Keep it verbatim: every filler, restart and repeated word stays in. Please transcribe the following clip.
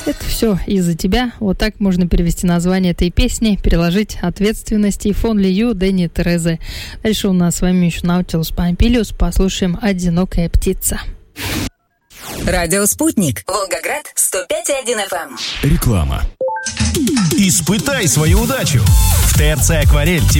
Это все из-за тебя. Вот так можно перевести название этой песни, переложить ответственность. И If Only You, Дэнни Терезе. Дальше у нас с вами еще Наутилус Помпилиус. Послушаем «Одинокая птица». Радио «Спутник». Волгоград, сто пять и один эф эм. Реклама. Испытай свою удачу. В ТРЦ «Акварель»